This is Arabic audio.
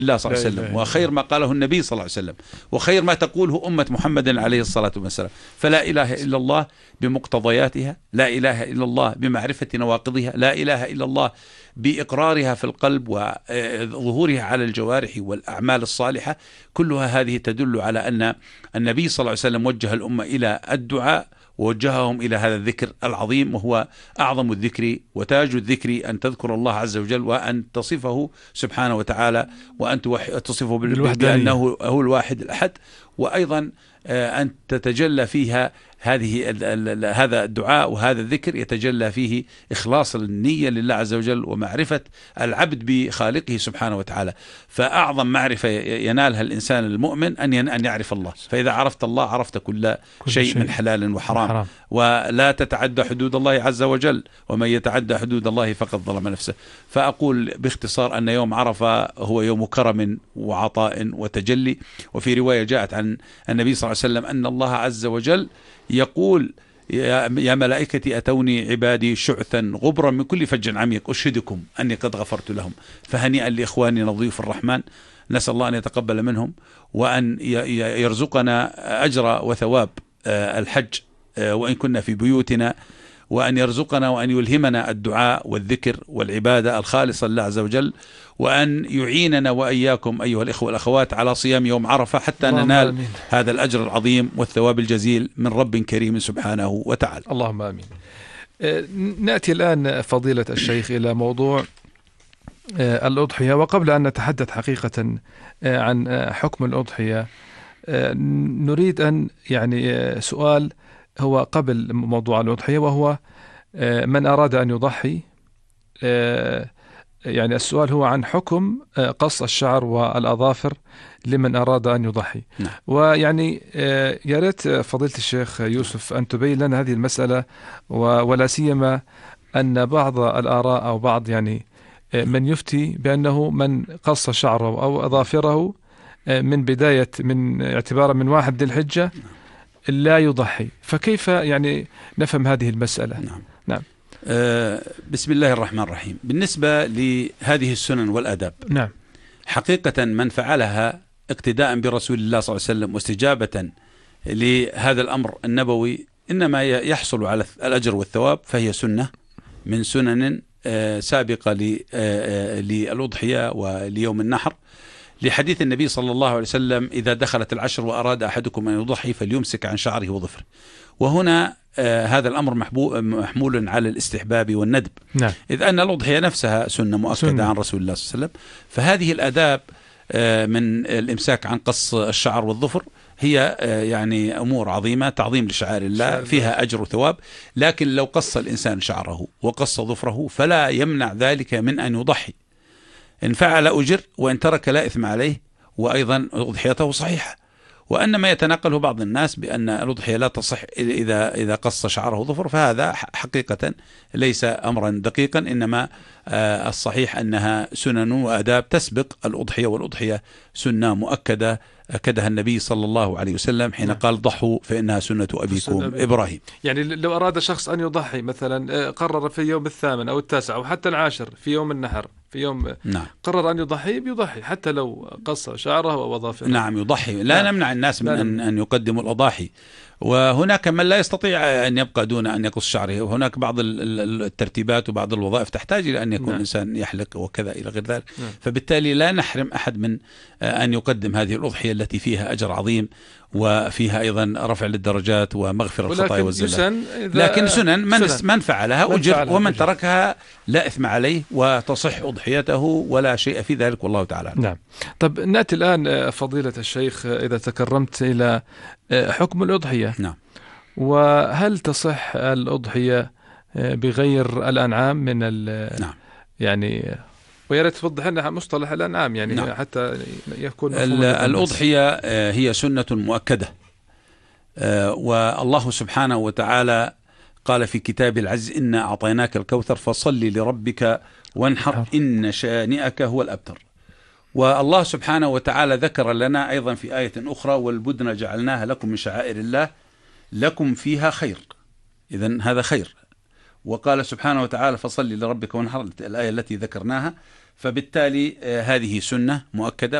الله صلى الله عليه وسلم، وخير ما قاله النبي صلى الله عليه وسلم، وخير ما تقوله أمة محمد عليه الصلاة والسلام. فلا إله إلا الله بمقتضياتها، لا إله إلا الله بمعرفة نواقضها، لا إله إلا الله بإقرارها في القلب وظهورها على الجوارح والأعمال الصالحة. كلها هذه تدل على أن النبي صلى الله عليه وسلم وجه الأمة إلى الدعاء، ووجههم إلى هذا الذكر العظيم، وهو أعظم الذكر وتاج الذكر، أن تذكر الله عز وجل وأن تصفه سبحانه وتعالى، وأن تصفه بأنه هو الواحد الأحد، وأيضا أن تتجلى فيها هذا الدعاء وهذا الذكر يتجلى فيه إخلاص النية لله عز وجل ومعرفة العبد بخالقه سبحانه وتعالى. فأعظم معرفة ينالها الإنسان المؤمن أن يعرف الله، فإذا عرفت الله عرفت كل شيء من حلال وحرام، ولا تتعدى حدود الله عز وجل، ومن يتعدى حدود الله فقد ظلم نفسه. فأقول باختصار أن يوم عرفة هو يوم كرم وعطاء وتجلي. وفي رواية جاءت عن النبي صلى الله عليه وسلم أن الله عز وجل يقول: يا ملائكتي أتوني عبادي شعثا غبرا من كل فج عميق أشهدكم أني قد غفرت لهم. فهنيئا لإخواننا ضيوف الرحمن، نسأل الله أن يتقبل منهم، وأن يرزقنا أجر وثواب الحج وإن كنا في بيوتنا، وأن يرزقنا وأن يلهمنا الدعاء والذكر والعبادة الخالصة لله عز وجل، وأن يعيننا وإياكم أيها الإخوة والأخوات على صيام يوم عرفة حتى ننال آمين. هذا الأجر العظيم والثواب الجزيل من رب كريم سبحانه وتعالى. اللهم آمين. نأتي الآن فضيلة الشيخ إلى موضوع الأضحية، وقبل أن نتحدث حقيقة عن حكم الأضحية نريد أن سؤال هو قبل موضوع الأضحية، وهو من أراد أن يضحي، السؤال هو عن حكم قص الشعر والأظافر لمن أراد أن يضحي. يا ريت فضيلة الشيخ يوسف أن تبين لنا هذه المسألة، ولا سيما أن بعض الآراء أو بعض من يفتي بأنه من قص شعره أو أظافره من بداية من اعتباره من 1 ذي الحجة لا يضحي، فكيف نفهم هذه المسألة؟ نعم. بسم الله الرحمن الرحيم. بالنسبة لهذه السنن والآداب، نعم، حقيقة من فعلها اقتداء برسول الله صلى الله عليه وسلم واستجابة لهذا الأمر النبوي إنما يحصل على الأجر والثواب، فهي سنة من سنن سابقة للأضحية وليوم النحر، لحديث النبي صلى الله عليه وسلم: إذا دخلت العشر وأراد أحدكم أن يضحي فليمسك عن شعره وظفره. وهنا هذا الأمر محمول على الاستحباب والندب، نعم، إذ أن الأضحية نفسها سنة مؤكدة عن رسول الله صلى الله عليه وسلم. فهذه الآداب من الإمساك عن قص الشعر والظفر هي أمور عظيمة، تعظيم لشعائر الله، فيها أجر وثواب. لكن لو قص الإنسان شعره وقص ظفره فلا يمنع ذلك من أن يضحي، إن فعل أجر، وإن ترك لا إثم عليه، وأيضا أضحيته صحيحة. وأن ما يتناقله بعض الناس بأن الأضحية لا تصح إذا قص شعره وظفر، فهذا حقيقة ليس أمرا دقيقا، إنما الصحيح أنها سنن وآداب تسبق الأضحية، والأضحية سنة مؤكدة أكدها النبي صلى الله عليه وسلم حين قال: ضحوا فإنها سنة أبيكم إبراهيم. لو أراد شخص أن يضحي مثلا، قرر في اليوم 8 أو 9 أو حتى 10 في يوم النحر، في يوم نعم، قرر أن يضحي بيضحي حتى لو قص شعره أو أظافره. نعم، يضحي. لا نمنع الناس من أن يقدموا الأضاحي، وهناك من لا يستطيع أن يبقى دون أن يقص شعره، وهناك بعض الترتيبات وبعض الوظائف تحتاج إلى أن يكون الإنسان يحلق وكذا إلى غير ذلك. فبالتالي لا نحرم أحد من أن يقدم هذه الأضحية التي فيها أجر عظيم، وفيها أيضا رفع للدرجات ومغفرة الخطايا والزلات. لكن سنن من فعلها أجر، ومن تركها لا إثم عليه وتصح أضحيته ولا شيء في ذلك، والله تعالى. نعم. طب نأتي الآن فضيلة الشيخ إذا تكرمت إلى حكم الأضحية. نعم. وهل تصح الأضحية بغير الأنعام من نعم. ويا ريت توضح لنا مصطلح الأنعام نعم. حتى يكون الأضحية هي سنة مؤكدة، والله سبحانه وتعالى قال في كتاب العزيز: إنا أعطيناك الكوثر فصل لربك وانحر إن شانئك هو الأبتر. والله سبحانه وتعالى ذكر لنا أيضا في آية أخرى: والبدن جعلناها لكم من شعائر الله لكم فيها خير. إذن هذا خير. وقال سبحانه وتعالى: فصل لربك وانحر، الآية التي ذكرناها. فبالتالي هذه سنة مؤكدة.